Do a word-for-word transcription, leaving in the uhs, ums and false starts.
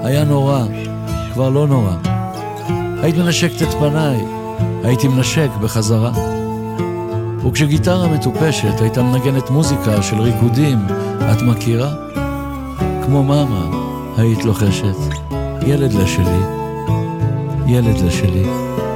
היה נורא, כבר לא נורא. היית מנשקת את פניי, הייתי מנשק בחזרה. וכשגיטרה מטופשת הייתה מנגנת מוזיקה של ריקודים, את מכירה? כמו מאמה היית לוחשת, ילד לשלי, ילד לשלי.